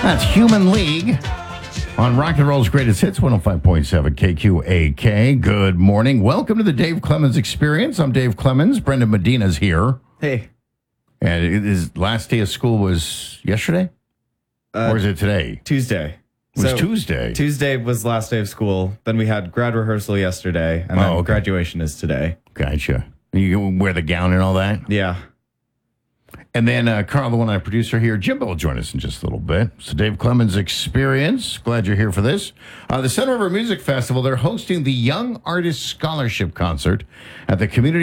That's Human League on Rock and Roll's Greatest Hits, 105.7 KQAK. Good morning. Welcome to the Dave Clemens Experience. I'm Dave Clemens. Brendan Medina's here. Hey. And his last day of school was yesterday? Or is it today? Tuesday. It was Tuesday. Tuesday was last day of school. Then we had grad rehearsal yesterday. And then graduation is today. Gotcha. You wear the gown and all that? Yeah. And then Carl, the one-eye producer here, Jimbo will join us in just a little bit. So Dave Clemens Experience. Glad you're here for this. The Center River Music Festival, they're hosting the Young Artist Scholarship Concert at the Community